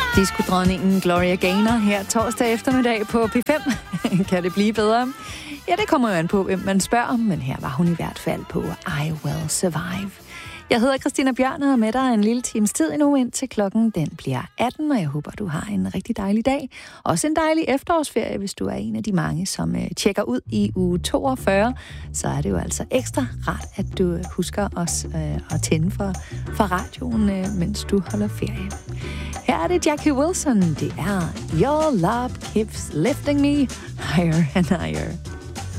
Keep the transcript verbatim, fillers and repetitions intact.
Disco-dronningen Gloria Gaynor her torsdag eftermiddag på P fem. Kan det blive bedre? Ja, det kommer jo an på, hvem man spørger, men her var hun i hvert fald på I Will Survive. Jeg hedder Christina Bjørn og er med dig en lille times tid endnu, indtil klokken den bliver atten, og jeg håber, du har en rigtig dejlig dag. Også en dejlig efterårsferie, hvis du er en af de mange, som øh, tjekker ud i uge toogfyrre. Så er det jo altså ekstra rart, at du husker os øh, at tænde for, for radioen, øh, mens du holder ferie. Her er det Jackie Wilson. Det er Your Love Keeps Lifting Me Higher and Higher.